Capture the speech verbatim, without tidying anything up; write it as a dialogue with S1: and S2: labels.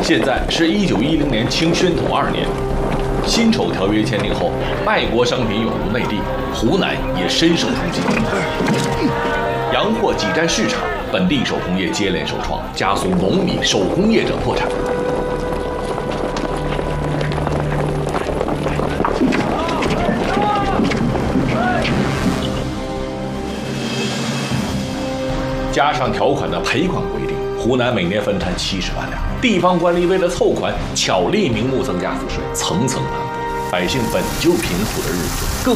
S1: 现在是一九一零年清宣统二年，辛丑条约签订后，外国商品涌入内地，湖南也深受冲击，洋货挤占市场，本地手工业接连受创，加速农民、手工业者破产。加上条款的赔款规定，湖南每年分摊七十万两，地方官吏为了凑款，巧立名目增加赋税，层层盘剥，百姓本就贫苦的日子更